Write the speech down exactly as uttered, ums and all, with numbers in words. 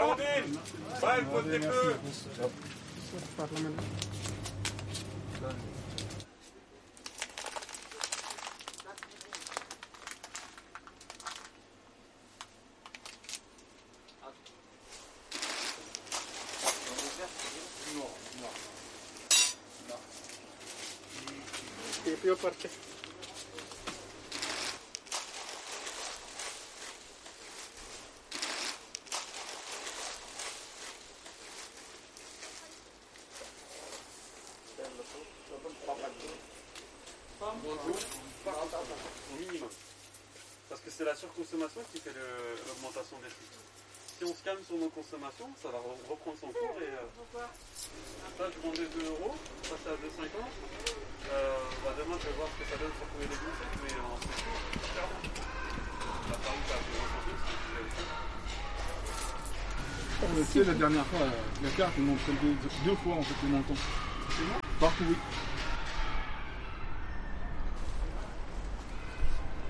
Amandine. Ouais, il faut des peu. Più perché? Au minimum. Parce que c'est la surconsommation qui fait l'augmentation des prix. Si on se calme sur nos consommations, ça va reprendre son cours et euh, là je vendais deux euros, ça c'est à deux euros cinquante. Euh, bah demain je vais voir ce que ça donne sur tous les légumes, mais en ce moment, clairement. La farine ça a fait vingt centimes, c'est ce que j'avais fait. Tu sais, la dernière fois, la carte, ils m'ont prélevé deux fois en fait le montant. Partout, oui.